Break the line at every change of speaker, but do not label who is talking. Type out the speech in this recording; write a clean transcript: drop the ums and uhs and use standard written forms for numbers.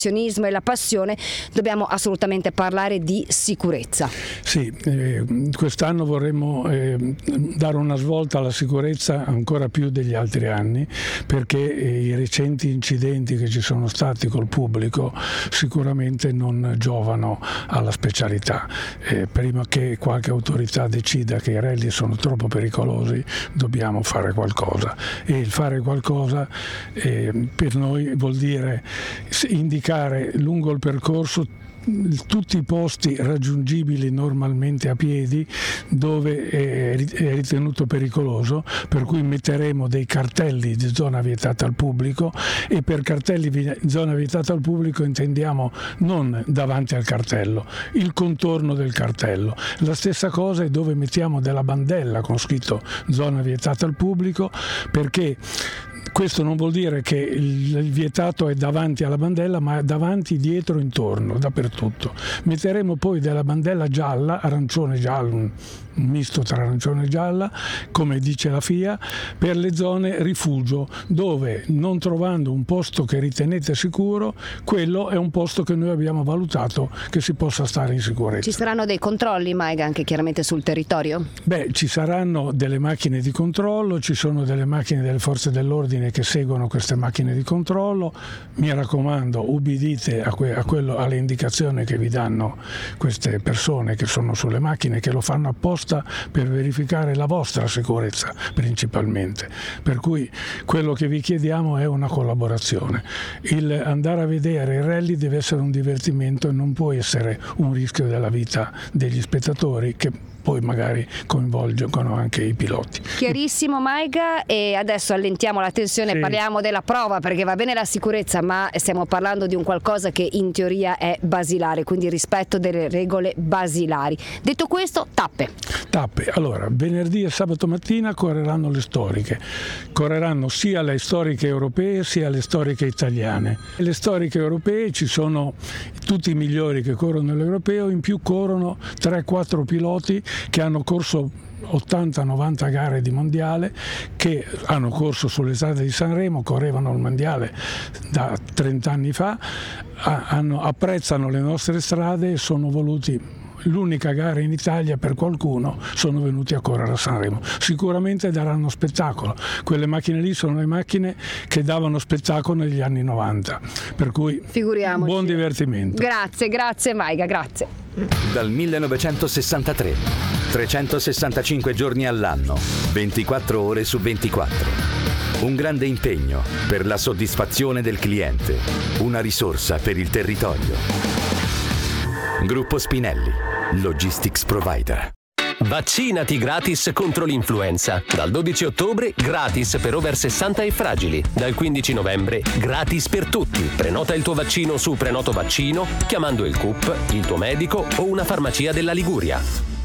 e la passione, dobbiamo assolutamente parlare di sicurezza.
Sì, quest'anno vorremmo dare una svolta alla sicurezza ancora più degli altri anni, perché i recenti incidenti che ci sono stati col pubblico sicuramente non giovano alla specialità. Prima che qualche autorità decida che i rally sono troppo pericolosi, dobbiamo fare qualcosa, e il fare qualcosa per noi vuol dire indicare lungo il percorso tutti i posti raggiungibili normalmente a piedi dove è ritenuto pericoloso, per cui metteremo dei cartelli di zona vietata al pubblico, e per cartelli di zona vietata al pubblico intendiamo non davanti al cartello, il contorno del cartello. La stessa cosa è dove mettiamo della bandella con scritto zona vietata al pubblico, perché questo non vuol dire che il vietato è davanti alla bandella, ma è davanti, dietro, intorno, dappertutto. Metteremo poi della bandella gialla, arancione giallo, un misto tra arancione e gialla, come dice la FIA, per le zone rifugio, dove non trovando un posto che ritenete sicuro, quello è un posto che noi abbiamo valutato che si possa stare in sicurezza.
Ci saranno dei controlli, Maiga, anche chiaramente sul territorio?
Ci saranno delle macchine di controllo, ci sono delle macchine delle forze dell'ordine che seguono queste macchine di controllo. Mi raccomando, ubbidite alle indicazioni che vi danno queste persone che sono sulle macchine, che lo fanno apposta per verificare la vostra sicurezza principalmente. Per cui quello che vi chiediamo è una collaborazione. Il andare a vedere il rally deve essere un divertimento e non può essere un rischio della vita degli spettatori, che poi magari coinvolgono anche i piloti.
Chiarissimo, Maiga, e adesso allentiamo la tensione, sì. Parliamo della prova, perché va bene la sicurezza, ma stiamo parlando di un qualcosa che in teoria è basilare, quindi rispetto delle regole basilari. Detto questo, tappe.
Allora, venerdì e sabato mattina correranno le storiche. Correranno sia le storiche europee sia le storiche italiane. Le storiche europee ci sono tutti i migliori che corrono l'europeo, in più corrono 3-4 piloti che hanno corso 80-90 gare di mondiale, che hanno corso sulle strade di Sanremo, correvano il mondiale da 30 anni fa, apprezzano le nostre strade e sono voluti. L'unica gara in Italia per qualcuno, sono venuti a correre a Sanremo. Sicuramente daranno spettacolo. Quelle macchine lì sono le macchine che davano spettacolo negli anni 90. Per cui buon divertimento.
Grazie Maiga, grazie.
Dal 1963, 365 giorni all'anno, 24 ore su 24. Un grande impegno per la soddisfazione del cliente, una risorsa per il territorio. Gruppo Spinelli, Logistics Provider.
Vaccinati gratis contro l'influenza. Dal 12 ottobre gratis per over 60 e fragili. Dal 15 novembre gratis per tutti. Prenota il tuo vaccino su Prenoto Vaccino chiamando il CUP, il tuo medico o una farmacia della Liguria.